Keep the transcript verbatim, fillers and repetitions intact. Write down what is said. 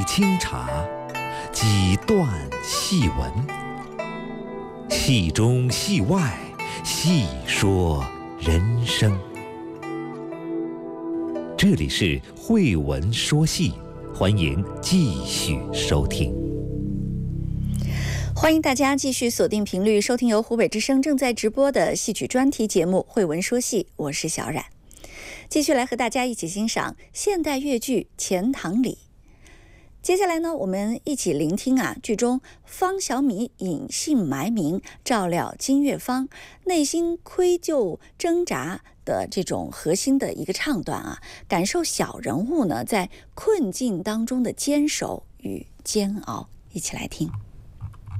清茶，几段戏文，戏中戏外，细说人生。这里是慧文说戏，欢迎继续收听。 欢迎大家继续锁定频率收听由湖北之声正在直播的戏曲专题节目《慧文说戏》，我是小冉，继续来和大家一起欣赏现代越剧《钱塘里》。接下来呢，我们一起聆听啊，剧中方小米隐姓埋名照料金月芳，内心愧疚挣扎的这种核心的一个唱段啊，感受小人物呢在困境当中的坚守与煎熬。一起来听。